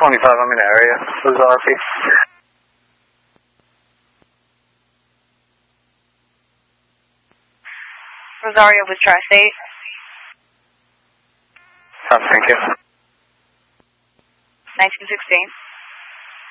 25, I'm in the area. Rosario. Rosario was Tri-State. Thank you. 1916.